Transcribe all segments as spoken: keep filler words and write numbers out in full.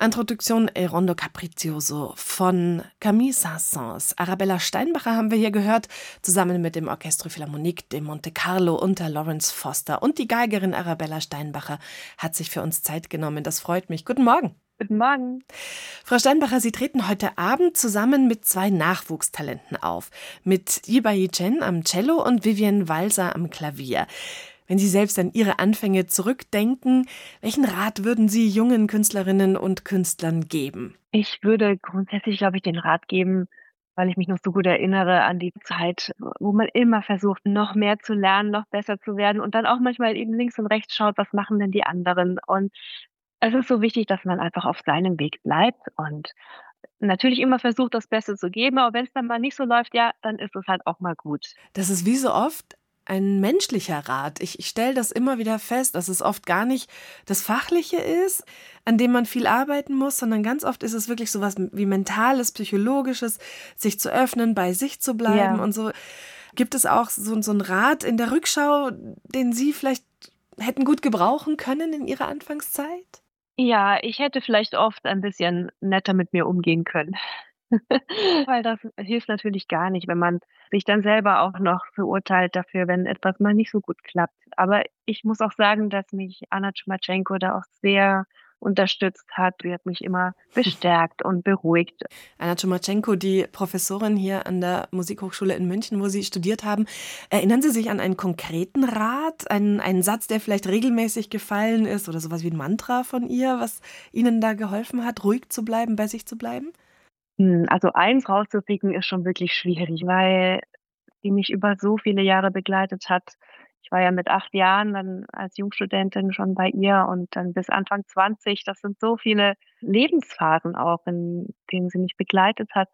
Introduction e Rondo Capriccioso von Camille Saint-Saëns. Arabella Steinbacher haben wir hier gehört, zusammen mit dem Orchestre Philharmonique de Monte Carlo unter Lawrence Foster. Und die Geigerin Arabella Steinbacher hat sich für uns Zeit genommen. Das freut mich. Guten Morgen. Guten Morgen. Frau Steinbacher, Sie treten heute Abend zusammen mit zwei Nachwuchstalenten auf. Mit Yibai Chen am Cello und Vivian Walser am Klavier. Wenn Sie selbst an Ihre Anfänge zurückdenken, welchen Rat würden Sie jungen Künstlerinnen und Künstlern geben? Ich würde grundsätzlich, glaube ich, den Rat geben, weil ich mich noch so gut erinnere an die Zeit, wo man immer versucht, noch mehr zu lernen, noch besser zu werden und dann auch manchmal eben links und rechts schaut, was machen denn die anderen? Und es ist so wichtig, dass man einfach auf seinem Weg bleibt und natürlich immer versucht, das Beste zu geben, aber wenn es dann mal nicht so läuft, ja, dann ist es halt auch mal gut. Das ist wie so oft ein menschlicher Rat. Ich, ich stelle das immer wieder fest, dass es oft gar nicht das Fachliche ist, an dem man viel arbeiten muss, sondern ganz oft ist es wirklich so was wie Mentales, Psychologisches, sich zu öffnen, bei sich zu bleiben Ja. und so. Gibt es auch so, so einen Rat in der Rückschau, den Sie vielleicht hätten gut gebrauchen können in Ihrer Anfangszeit? Ja, ich hätte vielleicht oft ein bisschen netter mit mir umgehen können. Weil das hilft natürlich gar nicht, wenn man sich dann selber auch noch verurteilt dafür, wenn etwas mal nicht so gut klappt. Aber ich muss auch sagen, dass mich Anna Tschmatschenko da auch sehr unterstützt hat. Sie hat mich immer bestärkt und beruhigt. Anna Tschmatschenko, die Professorin hier an der Musikhochschule in München, wo Sie studiert haben. Erinnern Sie sich an einen konkreten Rat, einen, einen Satz, der vielleicht regelmäßig gefallen ist oder sowas wie ein Mantra von ihr, was Ihnen da geholfen hat, ruhig zu bleiben, bei sich zu bleiben? Hm, also eins rauszupicken ist schon wirklich schwierig, weil die mich über so viele Jahre begleitet hat. Ich war ja mit acht Jahren dann als Jungstudentin schon bei ihr und dann bis Anfang zwanzig. Das sind so viele Lebensphasen auch, in denen sie mich begleitet hat.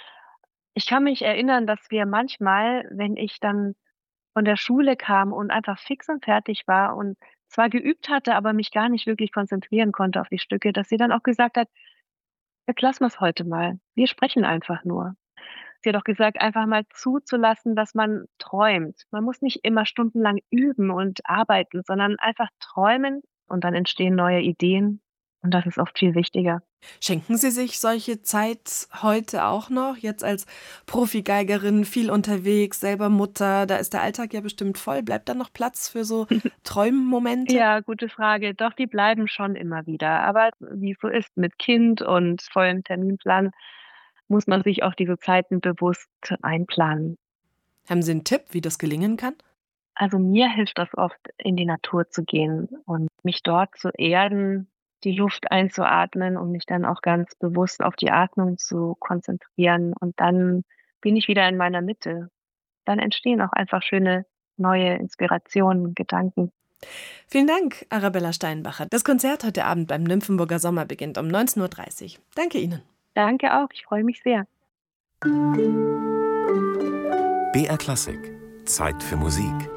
Ich kann mich erinnern, dass wir manchmal, wenn ich dann von der Schule kam und einfach fix und fertig war und zwar geübt hatte, aber mich gar nicht wirklich konzentrieren konnte auf die Stücke, dass sie dann auch gesagt hat: „Jetzt lassen wir's heute mal. Wir sprechen einfach nur.“ Sie hat auch gesagt, einfach mal zuzulassen, dass man träumt. Man muss nicht immer stundenlang üben und arbeiten, sondern einfach träumen und dann entstehen neue Ideen und das ist oft viel wichtiger. Schenken Sie sich solche Zeit heute auch noch? Jetzt als Profigeigerin, viel unterwegs, selber Mutter, da ist der Alltag ja bestimmt voll. Bleibt da noch Platz für so Träummomente? Ja, gute Frage. Doch, die bleiben schon immer wieder. Aber wie es so ist mit Kind und vollem Terminplan, muss man sich auch diese Zeiten bewusst einplanen. Haben Sie einen Tipp, wie das gelingen kann? Also, mir hilft das oft, in die Natur zu gehen und mich dort zu erden, die Luft einzuatmen und mich dann auch ganz bewusst auf die Atmung zu konzentrieren. Und dann bin ich wieder in meiner Mitte. Dann entstehen auch einfach schöne neue Inspirationen, Gedanken. Vielen Dank, Arabella Steinbacher. Das Konzert heute Abend beim Nymphenburger Sommer beginnt um neunzehn Uhr dreißig. Danke Ihnen. Danke auch, ich freue mich sehr. B R Klassik. Zeit für Musik.